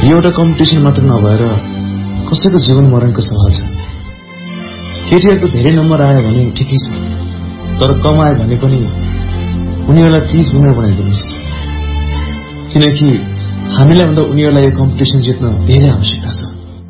यो एउटा कम्पिटिसन मात्र नभएर कसैको जीवन मरणको सवाल छ। केटीहरूको धेरै नम्बर आयो भने ठिकै छ, तर कम आयो भने पनि उनीहरूलाई प्लिज विनर बनाइदिनुहोस्, किनकि हामीलाई भन्दा उनीहरूलाई यो कम्पिटिसन जित्न धेरै आवश्यकता छ।